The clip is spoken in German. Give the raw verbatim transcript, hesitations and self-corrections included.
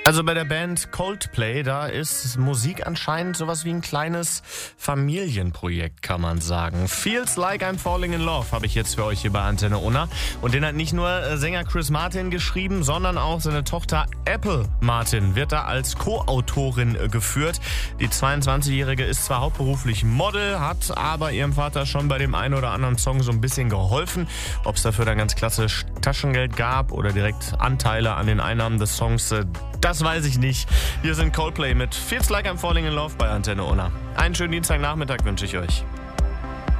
Also bei der Band Coldplay, da ist Musik anscheinend sowas wie ein kleines Familienprojekt, kann man sagen. Feels Like I'm Falling in Love habe ich jetzt für euch hier bei Antenne Unna. Und den hat nicht nur Sänger Chris Martin geschrieben, sondern auch seine Tochter Apple Martin wird da als Co-Autorin geführt. Die zweiundzwanzigjährige ist zwar hauptberuflich Model, hat aber ihrem Vater schon bei dem einen oder anderen Song so ein bisschen geholfen. Ob es dafür dann ganz klassisch Taschengeld gab oder direkt Anteile an den Einnahmen des Songs, das weiß ich nicht. Hier sind Coldplay mit Feels Like I'm Falling in Love bei Antenne Unna. Einen schönen Dienstagnachmittag wünsche ich euch.